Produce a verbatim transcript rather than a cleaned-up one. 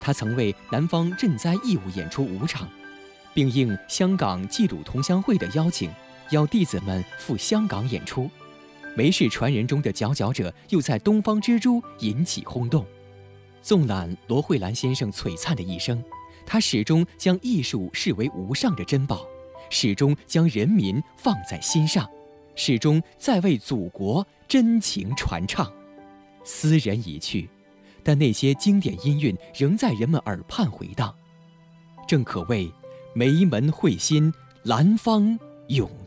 他曾为南方赈灾义务演出五场，并应香港冀鲁同乡会的邀请，邀弟子们赴香港演出。梅氏传人中的佼佼者又在东方之珠引起轰动。纵览罗慧兰先生璀璨的一生，他始终将艺术视为无上的珍宝，始终将人民放在心上，始终在为祖国真情传唱。斯人已去，但那些经典音韵仍在人们耳畔回荡，正可谓梅门会心，兰芳永